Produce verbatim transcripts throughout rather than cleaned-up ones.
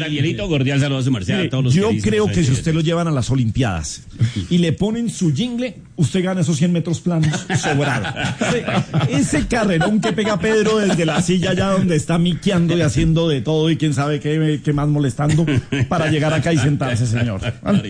Gabrielito, cordial saludo a su merced, a todos los yo que dicen, creo no sé, que si sí, usted lo llevan a las Olimpiadas y le ponen su jingle, usted gana esos cien metros planos sobrado. Ese carrerón que pega Pedro desde la silla allá donde está miqueando y haciendo de todo y quién sabe qué, qué más molestando para llegar acá y sentarse, señor.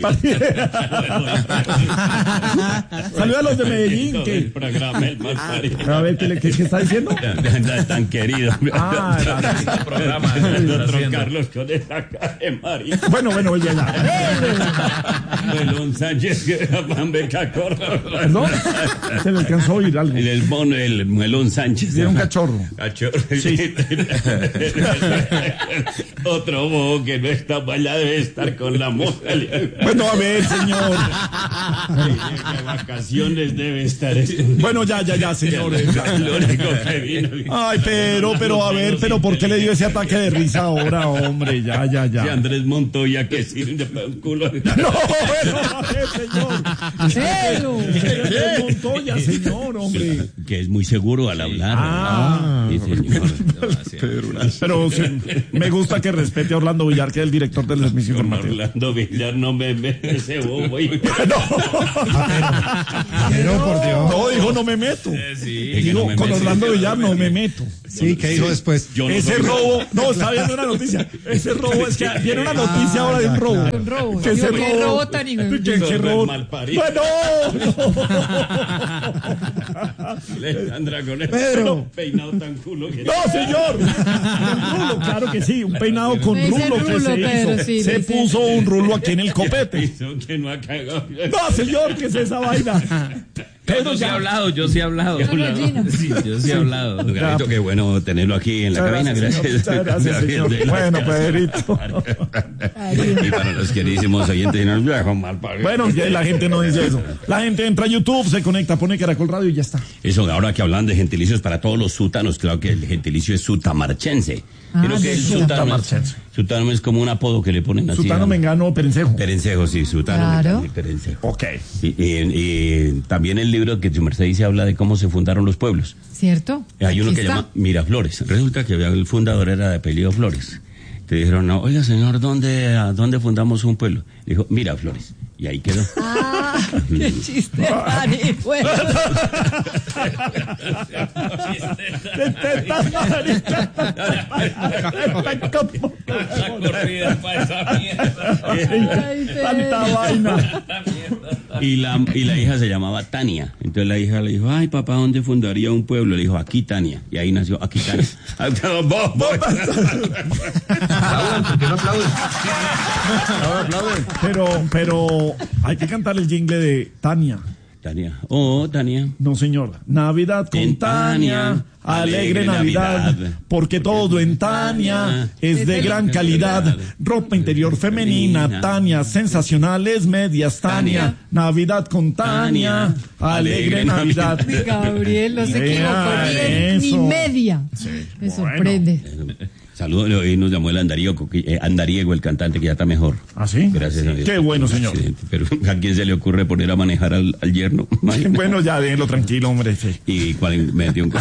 Saluda a los de Medellín. Que... A ver, ¿qué, qué, qué está diciendo? Tan querido. Ah, este programa. Don Carlos con esa cara de marica. Bueno, bueno, ya, ya. Melón Sánchez, que Juan Beca Corra. ¿Perdón? Se le alcanzó a oír algo. El, el, mono, el Melón Sánchez. Era un cachorro. Cachorro. Sí. Otro bobo que no está para allá debe estar con la moza. Bueno, a ver, señor. De vacaciones debe estar. Bueno, ya, ya, ya, señores. Lo único que vino. Ay, pero, pero, a ver, pero ¿por qué le dio ese ataque de risa ahora, hombre? Ya, ya, ya. Si Andrés Montoya que sirve para un culo. No, bueno, a ver, señor. Pero. Andrés Montoya, señor, hombre. Que es muy seguro al hablar. Ah, sí, señor. Pero sí, me gusta que respete a Orlando Villar, que es el director del servicio informativo. Orlando Villar no me mete ese bobo. Y... Pero, por Dios. No, dijo no me meto. Sí, digo, no me con meto. Orlando Villar no me meto. Sí, ¿qué dijo después? Yo no Ese soy- robo, no, está viendo una noticia. Ese robo es que viene una noticia ahora de un robo. Un robo. Que ese Digo, ¿qué robo. robo tan hijo de- ¿Qué, qué robo? Malparido. Bueno, Alejandra con el Pedro. peinado tan culo que... no, señor. Un rulo, claro que sí, un peinado con Me dice rulo que rulo, se Pedro, hizo. sí, Se dice. puso un rulo aquí en el copete. Hizo que no ha cagado. No, señor, ¿qué es esa vaina? Pedro, Yo sí he ya. hablado, yo sí he hablado. Una gallina. Sí, yo sí he hablado. Garito, qué bueno tenerlo aquí en la Muchas cabina, gracias, gracias. señor. Muchas gracias, señor. Bueno, Pedrito. Y para los queridísimos oyentes, no viejo mal parido. Bueno, ya la gente no dice eso. La gente entra a YouTube, se conecta, pone Caracol Radio y ya está. Eso, ahora que hablan de gentilicios para todos los sútanos, claro que el gentilicio es sutamarchense. Ah, Creo que de el Sutano. sutano, Sutamarchense. sutano es como un apodo que le ponen así. Sutano, ¿no? Mengano, Perencejo. Perencejo, sí, sutano, Claro. Mengano y Perencejo. Ok. Y, y- y también el libro que su merced dice habla de cómo se fundaron los pueblos. ¿Cierto? Hay uno Aquí que está. llama Miraflores. Resulta que el fundador era de apellido Flores. Te dijeron, no, oiga señor, ¿dónde, a dónde fundamos un pueblo? Dijo, Miraflores. Y ahí quedó. Ah, qué chiste tan bueno. Ay, Tanta Pedro. vaina. Y la, y la hija se llamaba Tania. Entonces la hija le dijo, ay papá, ¿dónde fundaría un pueblo? Le dijo, aquí Tania. Y ahí nació Aquitania. Vos, vos. Pero, pero hay que cantar el jingle de Tania. Tania. Oh, Tania. No, señor. Navidad con En Tania, Tania, alegre alegre Navidad, Navidad, porque todo en Tania es de gran calidad. Ropa interior femenina, Tania, sensacionales medias, Tania. Navidad con Tania, alegre Navidad. Mi Gabriel no se equivocó Vea ni, en- ni eso. media. Me bueno. sorprende. Saludos, hoy nos llamó el Andariego, que- eh, Andariego, el cantante, que ya está mejor. ¿Ah, sí? Gracias a Dios. Qué bueno, señor. Sí, pero ¿a quién se le ocurre poner a manejar al, al yerno? Bueno, ya déjenlo tranquilo, hombre. Sí. Y cuál metió un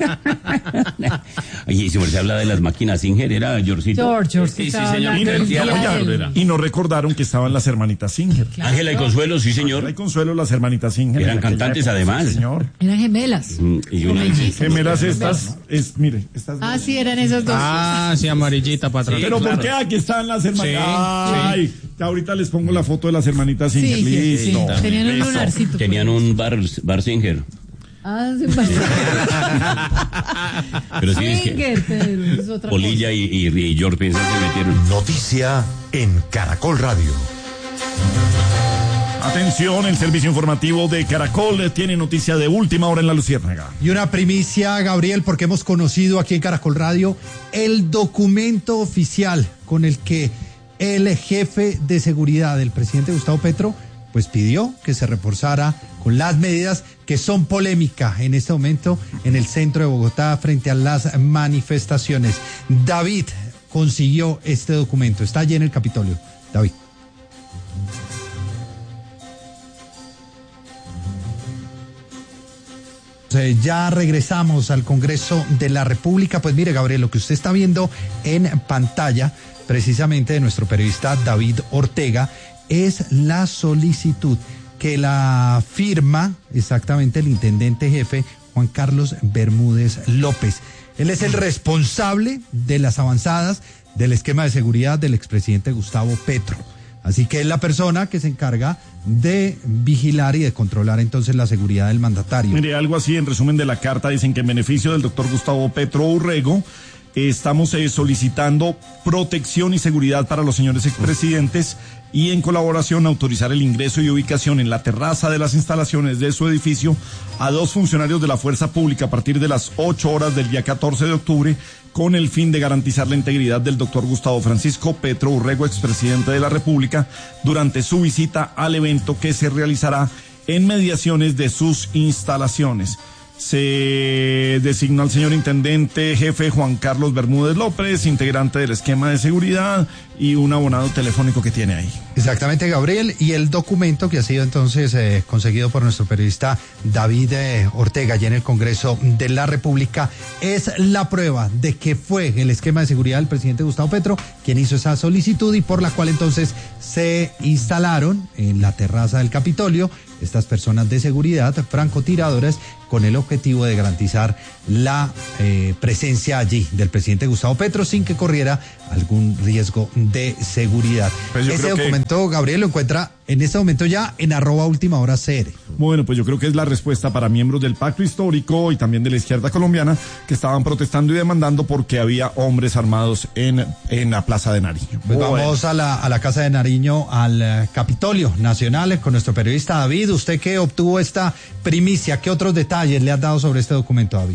Oye, y si se habla de las máquinas Singer, era Georgito. George, George, Sí, sí, estaba señor, hablando Y, del Mentira, día oiga, de él. y nos recordaron que estaban las hermanitas Singer. Ángela y Consuelo, sí, señor. Hay Consuelo, las hermanitas Singer. Eran en aquella cantantes, época, además. sí, señor. Eran gemelas. Mm, Y una. Gemelas estas, es, mire, estas. Ah, sí, eran esas dos. Ah, sí, amarillita para atrás. Pero ¿por claro. qué aquí están las hermanitas? Sí, Ay, ya ahorita les pongo la foto de las hermanitas Sí, Singer. sí, sí, Listo. tenían un Listo. lunarcito. Tenían un bar, bar Singer. Ah, sí, pues. Pero sí es que Singer, Pedro, es otra Polilla y, y, y George piensan que metieron. Noticia en Caracol Radio. Atención, el servicio informativo de Caracol tiene noticia de última hora en la Luciérnaga. Y una primicia, Gabriel, porque hemos conocido aquí en Caracol Radio el documento oficial con el que el jefe de seguridad del presidente Gustavo Petro pues pidió que se reforzara con las medidas que son polémicas en este momento en el centro de Bogotá frente a las manifestaciones. David consiguió este documento, está allí en el Capitolio. David. eh, ya regresamos al Congreso de la República. Pues mire, Gabriel, lo que usted está viendo en pantalla, precisamente de nuestro periodista David Ortega, es la solicitud que la firma exactamente el intendente jefe Juan Carlos Bermúdez López. Él es el responsable de las avanzadas del esquema de seguridad del expresidente Gustavo Petro. Así que es la persona que se encarga de vigilar y de controlar entonces la seguridad del mandatario. Mire, algo así, en resumen de la carta, dicen que en beneficio del doctor Gustavo Petro Urrego, eh, estamos eh, solicitando protección y seguridad para los señores expresidentes y en colaboración autorizar el ingreso y ubicación en la terraza de las instalaciones de su edificio a dos funcionarios de la fuerza pública a partir de las ocho horas del día catorce de octubre con el fin de garantizar la integridad del doctor Gustavo Francisco Petro Urrego, expresidente de la República, durante su visita al evento que se realizará en mediaciones de sus instalaciones. Se designó al señor intendente jefe Juan Carlos Bermúdez López, integrante del esquema de seguridad, y un abonado telefónico que tiene ahí. Exactamente, Gabriel, y el documento que ha sido entonces eh, conseguido por nuestro periodista David eh, Ortega allá en el Congreso de la República es la prueba de que fue el esquema de seguridad del presidente Gustavo Petro quien hizo esa solicitud y por la cual entonces se instalaron en la terraza del Capitolio estas personas de seguridad, francotiradores, con el objetivo de garantizar la eh, presencia allí del presidente Gustavo Petro sin que corriera algún riesgo de seguridad. Pues Ese documento, que... Gabriel, lo encuentra en este momento ya en arroba última hora C R. Bueno, pues yo creo que es la respuesta para miembros del Pacto Histórico y también de la izquierda colombiana que estaban protestando y demandando porque había hombres armados en, en la Plaza de Nariño. Pues bueno. Vamos a la, a la Casa de Nariño, al uh, Capitolio Nacional, eh, con nuestro periodista David. Usted que obtuvo esta primicia, ¿qué otros detalles le has dado sobre este documento, David?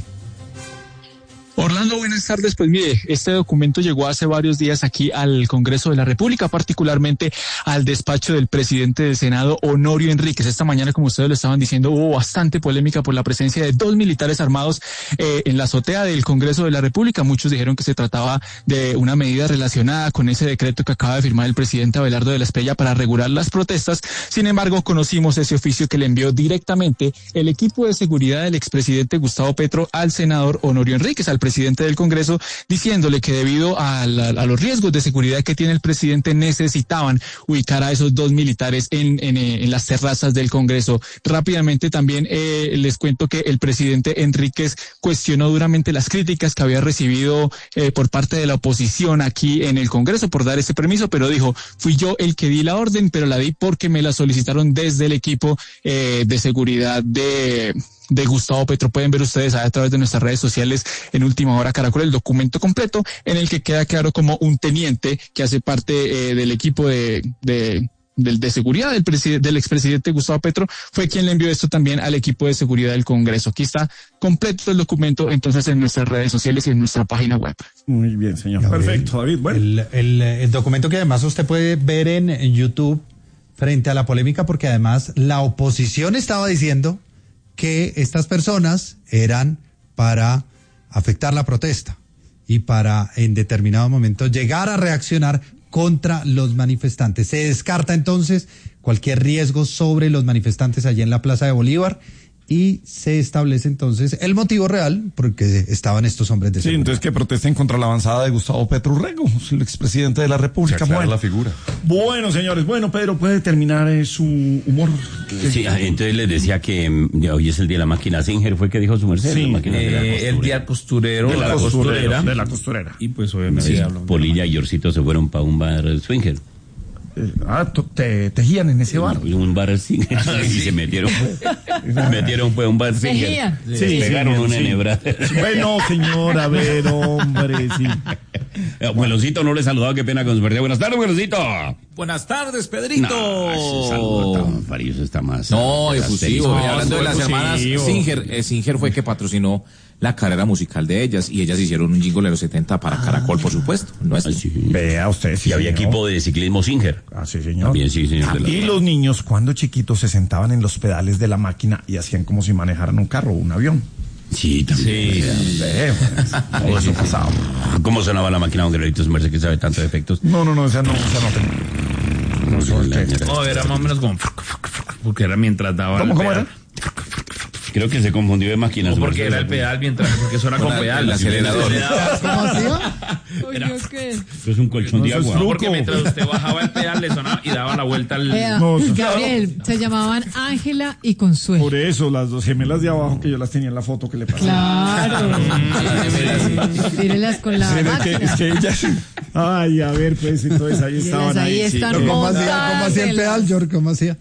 Orlando, buenas tardes. Pues mire, este documento llegó hace varios días aquí al Congreso de la República, particularmente al despacho del presidente del Senado, Honorio Enríquez. Esta mañana, como ustedes lo estaban diciendo, hubo bastante polémica por la presencia de dos militares armados eh, en la azotea del Congreso de la República. Muchos dijeron que se trataba de una medida relacionada con ese decreto que acaba de firmar el presidente Abelardo de la Espriella para regular las protestas. Sin embargo, conocimos ese oficio que le envió directamente el equipo de seguridad del expresidente Gustavo Petro al senador Honorio Enríquez, al presidente del Congreso, diciéndole que debido a, la, a los riesgos de seguridad que tiene el presidente necesitaban ubicar a esos dos militares en, en, en las terrazas del Congreso. Rápidamente también eh, les cuento que el presidente Enríquez cuestionó duramente las críticas que había recibido eh, por parte de la oposición aquí en el Congreso por dar ese permiso, pero dijo, fui yo el que di la orden, pero la di porque me la solicitaron desde el equipo eh, de seguridad de... de Gustavo Petro. Pueden ver ustedes a través de nuestras redes sociales en Última Hora Caracol el documento completo en el que queda claro como un teniente que hace parte eh, del equipo de, de, de, de seguridad del, del expresidente Gustavo Petro fue quien le envió esto también al equipo de seguridad del Congreso. Aquí está completo el documento entonces en nuestras redes sociales y en nuestra página web. Muy bien, señor. Gabriel, perfecto, David. Bueno. El, el, el documento que además usted puede ver en, en YouTube frente a la polémica porque además la oposición estaba diciendo que estas personas eran para afectar la protesta y para en determinado momento llegar a reaccionar contra los manifestantes. Se descarta entonces cualquier riesgo sobre los manifestantes allí en la Plaza de Bolívar y se establece entonces el motivo real por qué estaban estos hombres de seguridad. Sí, entonces que protesten contra la avanzada de Gustavo Petro Urrego, el expresidente de la República. Bueno. Bueno. la figura. Bueno, señores, bueno, Pedro, ¿puede terminar eh, su humor? Sí, entonces les decía que mm, hoy es el día de la máquina Singer, fue que dijo su merced. Sí, la máquina de la Eh, el costura. día costurero, De la, la costurera, costurera. de la costurera. Y pues obviamente Sí, hablamos de Polilla y Yorcito se fueron para un bar swinger. Eh, ah, to- te tejían en ese bar. Un bar swinger. Y se metieron, se metieron fue a un bar swinger. Tejía. Se pegaron una enhebrada. Bueno, señor, a ver, hombre, sí. Abuelocito no le saludaba, qué pena con su partida. Buenas tardes, abuelocito. Buenas tardes, Pedrito. No, ese saludo tan farilloso está más. No, más efusivo. asterisco. Y hablando de las efusivo. hermanas Singer, eh, Singer fue que patrocinó la carrera musical de ellas y ellas hicieron un jingle de los setenta para Caracol, por supuesto. ¿No es? Ah, sí. Vea usted, sí. Y había señor. equipo de ciclismo Singer. Ah, sí, señor. También, sí, señor. de la- Y los niños, cuando chiquitos, se sentaban en los pedales de la máquina y hacían como si manejaran un carro o un avión. Sí, también. Sí. Ve, bueno, todo eso pasaba. ¿Cómo sonaba la máquina, don Guerrerito? Su merced que sabe tanto de efectos. No, no, no, esa no, esa no tenía. No, eso es que- No, era más o menos como porque era mientras daba ¿Cómo, el cómo pedal. era? Creo que se confundió de máquina. No, porque era el pedal mientras, porque eso era con, con pedal. El acelerador. ¿Cómo hacía? Oye, ¿qué? Eso es un colchón No, de eso es agua. truco. Porque mientras usted bajaba el pedal le sonaba y daba la vuelta al... Vea, No, eso- Gabriel, se llamaban Ángela y Consuelo. Por eso, las dos gemelas de abajo que yo las tenía en la foto que le pasé. Claro. Tírelas con la Pero es que, máquina. es que ellas. Ay, a ver, pues entonces ahí Mírelas, estaban. ahí Ahí, sí. están Pero ¿Cómo hacía, montadas cómo hacía el de pedal, las- George? ¿Cómo hacía?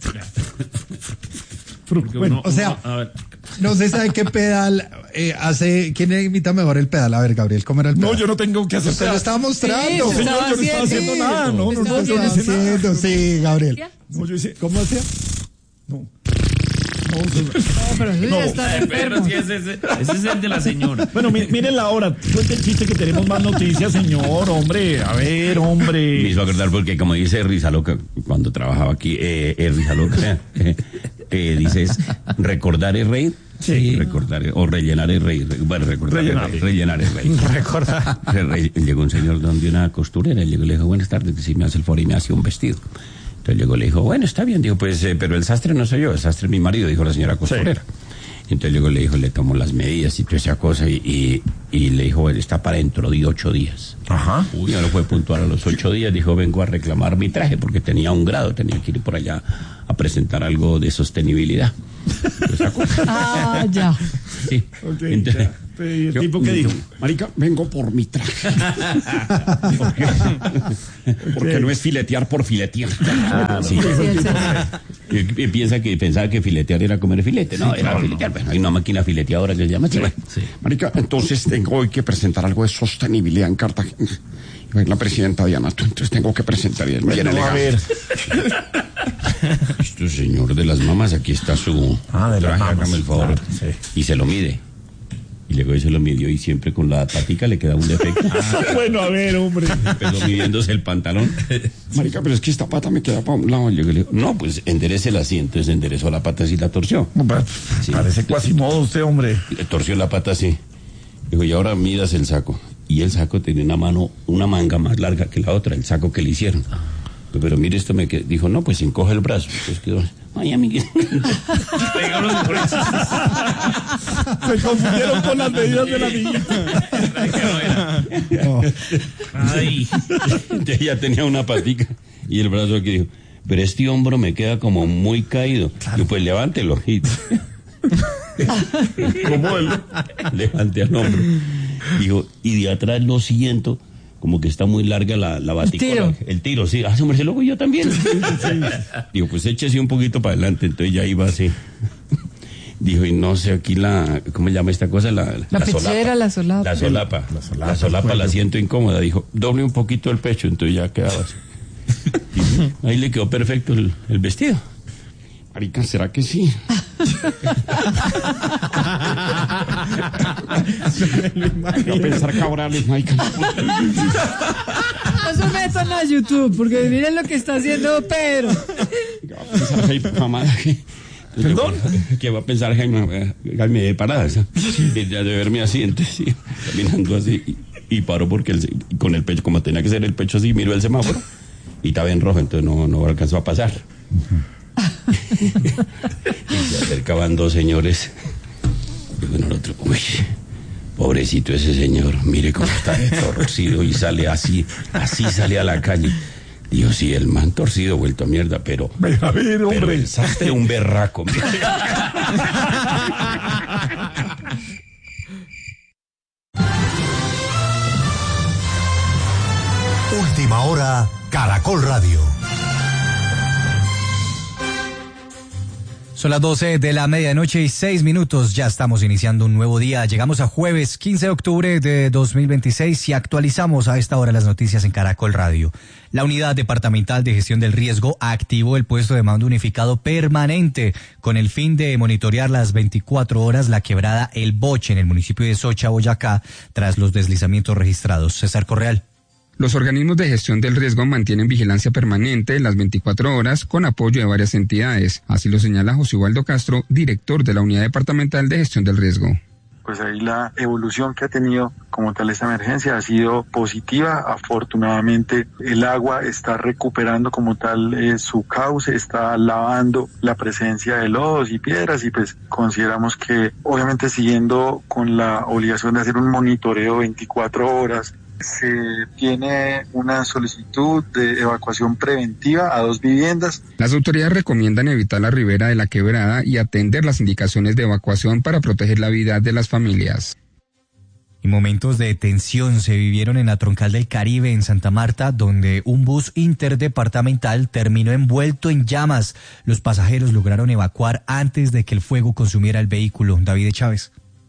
Porque Bueno, uno- o sea- uno- a ver, No sé sabe qué pedal eh, hace. ¿Quién imita mejor el pedal? A ver, Gabriel, ¿cómo era el pedal? No, yo no tengo que hacer. Usted lo estaba mostrando. Sí, No, usted señor, estaba yo no estaba haciendo haciendo. nada. No, no, Estaba no, yo no haciendo. hice nada. haciendo, sí, Gabriel. No, yo hice. ¿Cómo hacía? No. No, eso- No, pero eso No. ya está eh, pero enfermo. sí, ese, ese, ese es el de la señora. Bueno, mi- miren la hora. Cuente el chiste que tenemos más noticias, señor. Hombre, a ver, Me hombre. hizo acordar porque, como dice Rizaloca, cuando trabajaba aquí, eh, eh, Rizaloca, eh, eh, dices, recordar es reír. Sí. Recordar es- o rellenar es reír. Bueno, recordar Rellenar. es reír. Rellenar es reír. Recordar. Re- Llegó un señor donde una costurera, llegó y le dijo, buenas tardes, si me hace el favor y me hace un vestido. Entonces llegó y le dijo, bueno, está bien, dijo, pues, eh, pero el sastre no soy yo, el sastre es mi marido, dijo la señora costurera. Entonces llegó y le dijo, le tomó las medidas y toda esa cosa y, y, y le dijo, bueno, está para dentro de ocho días. Ajá. Uy, no fue puntual a los ocho días, dijo, vengo a reclamar mi traje porque tenía un grado, tenía que ir por allá a presentar algo de sostenibilidad. Lo sacó. Ah, ya. Sí. Ok, Entonces, ya. ¿Y el yo- tipo qué dijo? Marica, vengo por mi traje. porque, porque no es filetear por filetear. Sí. Sí, el señor. Y- y piensa que pensaba que filetear era comer filete, no, era filetear. Bueno, hay una máquina fileteadora que se llama así. Bueno, Marica, entonces tengo hoy que presentar algo de sostenibilidad en Cartagena. Y va a ir la presidenta Diana, tú, entonces tengo que presentar y es bien Bueno, a elegante. ver. Esto, señor de las mamas, aquí está su Ah, de las traje, mamas, hágame el favor. claro, sí. Y se lo mide. Y luego se lo midió y siempre con la patica le queda un defecto. Bueno, a ver, hombre. Empezó midiéndose el pantalón. Marica, pero es que esta pata me queda para un lado. Y luego le dijo, no, pues enderécela así. Entonces enderezó la pata así y la torció. Sí. Parece Quasimodo usted, hombre. Le torció la pata así. Dijo, y ahora midas el saco. Y el saco tenía una mano, una manga más larga que la otra, el saco que le hicieron. Pero mire, esto me quedó. Dijo, no, pues encoge el brazo. Pues quedó, ay, amiguito. Se confundieron con las medidas de la niña. Ay, Entonces ya tenía una patica. Y el brazo aquí dijo, pero este hombro me queda como muy caído. Y pues levántelo. Y ¿Cómo él? levante al hombro. Dijo, y de atrás lo siento, como que está muy larga la, la baticola. tiro. El tiro, sí. Ah, hombre, luego yo también. Dijo, pues échese un poquito para adelante. Entonces ya iba así. Dijo, y no sé, aquí la, ¿cómo se llama esta cosa? La, La pechera, la solapa. La solapa. La solapa, la, solapa la siento incómoda. Dijo, doble un poquito el pecho. Entonces ya quedaba así. Y ahí le quedó perfecto el, el vestido. Marica, ¿será que sí? Voy a pensar cabrales, marica. No se metan a YouTube, porque miren lo que está haciendo Pedro. ¿Qué va a pensar Jaime, mamá? ¿Perdón? ¿Qué va a pensar Jaime, Jaime de parada? ¿sí? De, de verme así, entonces, sí, caminando así. Y, y paró porque el, con el pecho, como tenía que ser el pecho así, miró el semáforo y estaba en rojo, entonces no, no alcanzó a pasar. Y se acercaban dos señores. Y bueno, el otro, uy, pobrecito ese señor, mire cómo está torcido y sale así, así sale a la calle. Dios, sí, el man torcido, vuelto a mierda, pero... A ver, Pero hombre. el sastre un berraco. Última hora, Caracol Radio. Son las doce de la medianoche y seis minutos. Ya estamos iniciando un nuevo día. Llegamos a jueves quince de octubre de dos mil veintiséis y actualizamos a esta hora las noticias en Caracol Radio. La Unidad Departamental de Gestión del Riesgo activó el puesto de mando unificado permanente con el fin de monitorear las veinticuatro horas la quebrada El Boche en el municipio de Socha, Boyacá, tras los deslizamientos registrados. César Correal. Los organismos de gestión del riesgo mantienen vigilancia permanente las veinticuatro horas con apoyo de varias entidades. Así lo señala José Ubaldo Castro, director de la Unidad Departamental de Gestión del Riesgo. pues ahí la evolución que ha tenido como tal esta emergencia ha sido positiva. Afortunadamente el agua está recuperando como tal eh, su cauce, está lavando la presencia de lodos y piedras, y pues consideramos que obviamente siguiendo con la obligación de hacer un monitoreo veinticuatro horas, se tiene una solicitud de evacuación preventiva a dos viviendas. Las autoridades recomiendan evitar la ribera de la quebrada y atender las indicaciones de evacuación para proteger la vida de las familias. Y momentos de tensión se vivieron en la troncal del Caribe en Santa Marta, donde un bus interdepartamental terminó envuelto en llamas. Los pasajeros lograron evacuar antes de que el fuego consumiera el vehículo. David Chávez.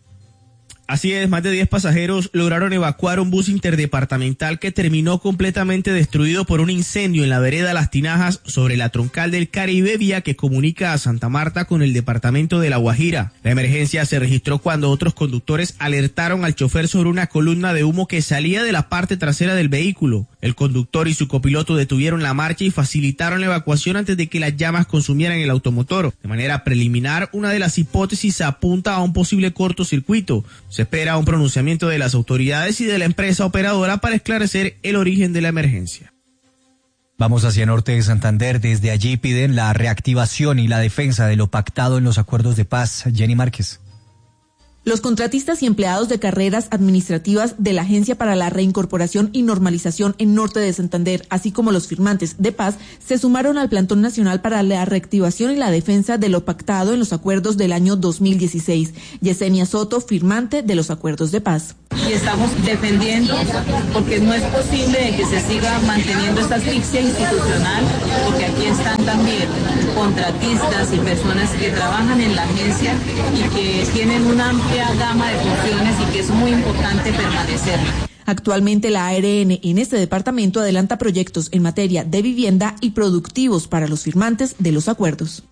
Así es, más de diez pasajeros lograron evacuar un bus interdepartamental que terminó completamente destruido por un incendio en la vereda Las Tinajas sobre la troncal del Caribe, vía que comunica a Santa Marta con el departamento de La Guajira. La emergencia se registró cuando otros conductores alertaron al chofer sobre una columna de humo que salía de la parte trasera del vehículo. El conductor y su copiloto detuvieron la marcha y facilitaron la evacuación antes de que las llamas consumieran el automotor. De manera preliminar, una de las hipótesis apunta a un posible cortocircuito. Se espera un pronunciamiento de las autoridades y de la empresa operadora para esclarecer el origen de la emergencia. Vamos hacia Norte de Santander. Desde allí piden la reactivación y la defensa de lo pactado en los acuerdos de paz. Jenny Márquez. Los contratistas y empleados de carreras administrativas de la Agencia para la Reincorporación y Normalización en Norte de Santander, así como los firmantes de paz, se sumaron al Plantón Nacional para la Reactivación y la Defensa de lo pactado en los acuerdos del año dos mil dieciséis. Yesenia Soto, firmante de los acuerdos de paz. Y estamos defendiendo, porque no es posible que se siga manteniendo esta asfixia institucional, porque aquí están también contratistas y personas que trabajan en la agencia y que tienen una amplia gama de funciones y que es muy importante permanecer. Actualmente la A R N en este departamento adelanta proyectos en materia de vivienda y productivos para los firmantes de los acuerdos.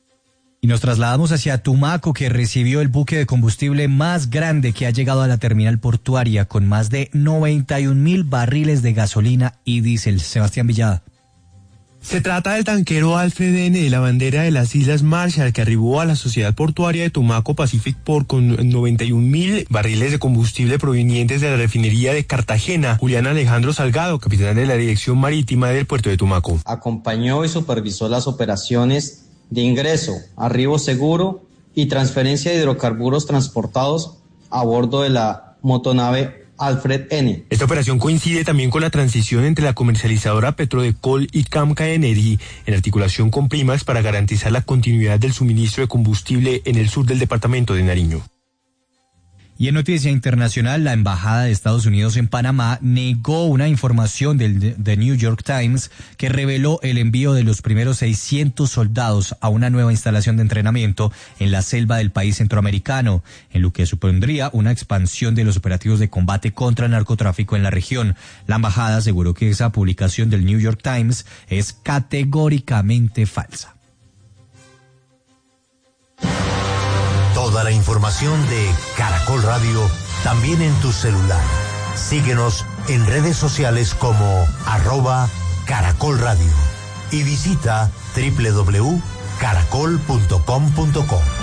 Y nos trasladamos hacia Tumaco, que recibió el buque de combustible más grande que ha llegado a la terminal portuaria, con más de noventa y un mil barriles de gasolina y diésel. Sebastián Villada. Se trata del tanquero Alfred N. de la bandera de las Islas Marshall, que arribó a la sociedad portuaria de Tumaco Pacific Port con noventa y un mil barriles de combustible provenientes de la refinería de Cartagena. Julián Alejandro Salgado, capitán de la Dirección Marítima del puerto de Tumaco. Acompañó y supervisó las operaciones de ingreso, arribo seguro y transferencia de hidrocarburos transportados a bordo de la motonave Alfred N. Esta operación coincide también con la transición entre la comercializadora Petrodecol y Camca Energy en articulación con Primax para garantizar la continuidad del suministro de combustible en el sur del departamento de Nariño. Y en noticia internacional, la Embajada de Estados Unidos en Panamá negó una información del The New York Times que reveló el envío de los primeros seiscientos soldados a una nueva instalación de entrenamiento en la selva del país centroamericano, en lo que supondría una expansión de los operativos de combate contra el narcotráfico en la región. La embajada aseguró que esa publicación del New York Times es categóricamente falsa. Toda la información de Caracol Radio también en tu celular. Síguenos en redes sociales como arroba Caracol Radio y visita doble u doble u doble u punto caracol punto com punto co.